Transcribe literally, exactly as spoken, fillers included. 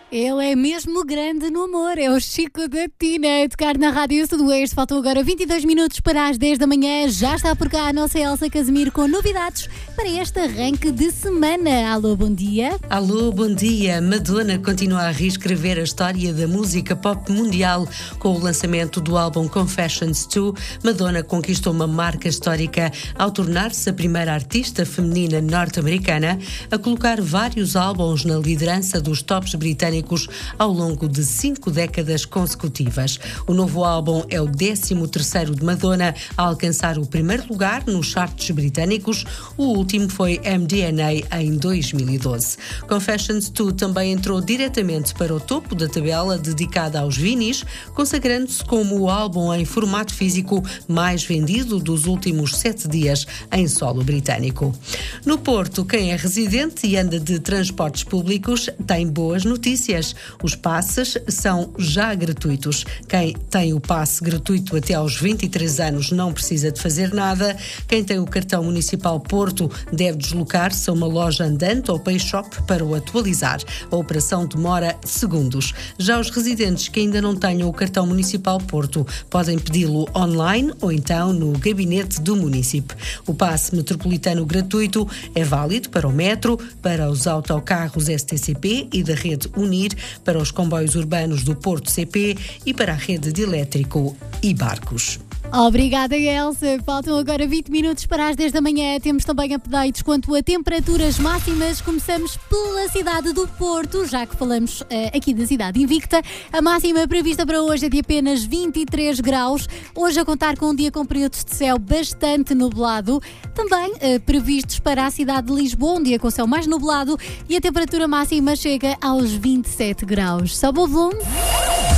Ele é mesmo grande no amor, é o Chico da Tina a tocar na Rádio Sudoeste. Faltam agora vinte e dois minutos para as dez da manhã. Já está por cá a nossa Elsa Casimiro com novidades para este arranque de semana. Alô, bom dia. Alô, bom dia. Madonna continua a reescrever a história da música pop mundial. Com o lançamento do álbum Confessions dois, Madonna conquistou uma marca histórica ao tornar-se a primeira artista feminina norte-americana a colocar vários álbuns na liderança dos tops britânicos ao longo de cinco décadas consecutivas. O novo álbum é o décimo terceiro de Madonna a alcançar o primeiro lugar nos charts britânicos. O último foi M D N A em dois mil e doze. Confessions dois também entrou diretamente para o topo da tabela dedicada aos vinis, consagrando-se como o álbum em formato físico mais vendido dos últimos sete dias em solo britânico. No Porto, quem é residente e anda de transportes públicos tem boas notícias. Os passes são já gratuitos. Quem tem o passe gratuito até aos vinte e três anos não precisa de fazer nada. Quem tem o cartão municipal Porto deve deslocar-se a uma loja andante ou pay shop para o atualizar. A operação demora segundos. Já os residentes que ainda não tenham o cartão municipal Porto podem pedi-lo online ou então no gabinete do município. O passe metropolitano gratuito é válido para o metro, para os autocarros S T C P e da rede Unir, para os comboios urbanos do Porto C P e para a rede de elétrico e barcos. Obrigada, Elsa. Faltam agora vinte minutos para as dez da manhã. Temos também updates quanto a temperaturas máximas. Começamos pela cidade do Porto, já que falamos uh, aqui da cidade invicta. A máxima prevista para hoje é de apenas vinte e três graus. Hoje a contar com um dia com períodos de céu bastante nublado. Também uh, previstos para a cidade de Lisboa, um dia com céu mais nublado. E a temperatura máxima chega aos vinte e sete graus. Sobe o volume.